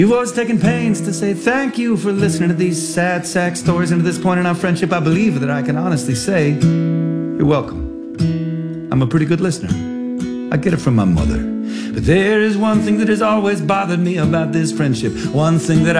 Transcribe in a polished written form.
You've always taken pains to say thank you for listening to these sad sack stories. And to this point in our friendship, I believe that I can honestly say you're welcome. I'm a pretty good listener. I get it from my mother. But there is one thing that has always bothered me about this friendship. One thing that